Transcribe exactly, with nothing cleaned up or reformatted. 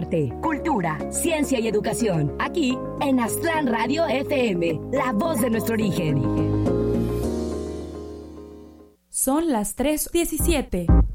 arte, cultura, ciencia y educación. Aquí en Aztlán Radio F M, la voz de nuestro origen. Son las tres diecisiete.